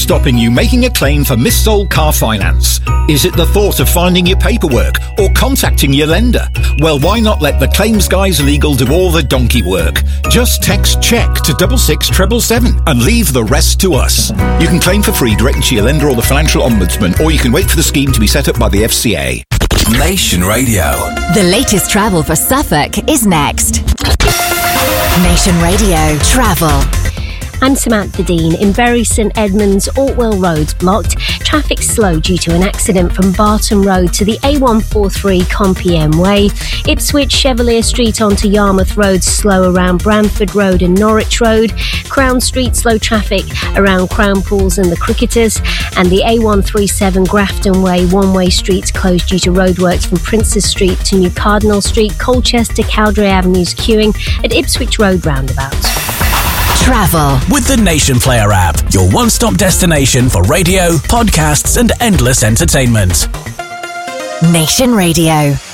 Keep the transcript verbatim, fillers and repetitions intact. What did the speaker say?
stopping you making a claim for missold car finance? Is it the thought of finding your paperwork or contacting your lender? Well, why not let the Claims Guys Legal do all the donkey work? Just text CHECK to double six seven seven and leave the rest to us. You can claim for free directly to your lender or the Financial Ombudsman, or you can wait for the scheme to be set up by the F C A. Nation Radio. The latest travel for Suffolk is next. Nation Radio Travel. I'm Samantha Dean. In Bury St Edmunds, Ortwell Road's blocked. Traffic slow due to an accident from Barton Road to the A one forty-three Compiègne Way. Ipswich Chevalier Street onto Yarmouth Road slow around Bramford Road and Norwich Road. Crown Street slow traffic around Crown Pools and the Cricketers. And the A one thirty-seven Grafton Way one-way streets closed due to roadworks from Princes Street to New Cardinal Street. Colchester Cowdray Avenue's queuing at Ipswich Road roundabout. Travel with the Nation Player app, your one-stop destination for radio, podcasts and endless entertainment. Nation Radio.